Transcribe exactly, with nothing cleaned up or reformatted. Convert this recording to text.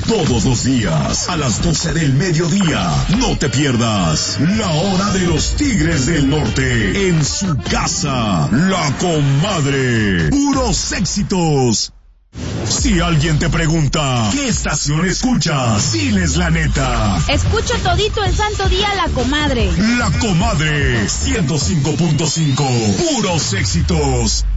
Todos los días, a las doce del mediodía. No te pierdas La Hora de los Tigres del Norte. En su casa, La Comadre. Puros éxitos. Si alguien te pregunta, ¿qué estación escuchas? Diles la neta. Escucho todito el santo día La Comadre. La Comadre, ciento cinco punto cinco. Puros éxitos.